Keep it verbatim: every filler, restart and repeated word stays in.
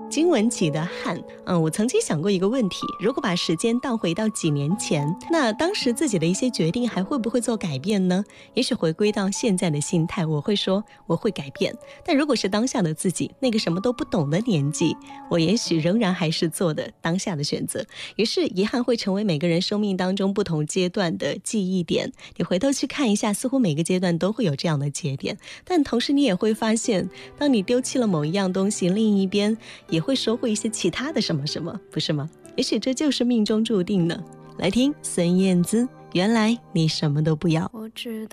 经文起的汉，嗯，我曾经想过一个问题，如果把时间倒回到几年前，那当时自己的一些决定还会不会做改变呢？也许回归到现在的心态，我会说我会改变。但如果是当下的自己，那个什么都不懂的年纪，我也许仍然还是做的当下的选择。于是遗憾会成为每个人生命当中不同阶段的记忆点。你回头去看一下，似乎每个阶段都会有这样的节点，但同时你也会发现，当你丢弃了某一样东西，另一边也会收获一些其他的什么什么，不是吗？也许这就是命中注定呢。来听孙燕姿，原来你什么都不要。 我知道